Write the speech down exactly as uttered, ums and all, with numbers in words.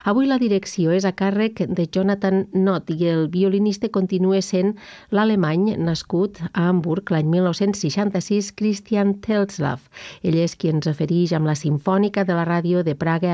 Avui la direcció és a càrrec de Jonathan Nott i el violinista continua sent l'alemany nascut a Hamburg l'any mil nou-cents seixanta-sis, Christian Tetzlaff. Ell és qui ens ofereix amb la Simfònica de la Ràdio de Praga